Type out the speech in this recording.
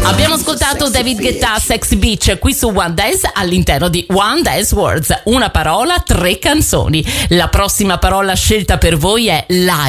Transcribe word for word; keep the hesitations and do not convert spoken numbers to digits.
Abbiamo ascoltato David Guetta, Sexy Beach, qui su One Dance all'interno di One Dance Words. Una parola, tre canzoni. La prossima parola scelta per voi è live.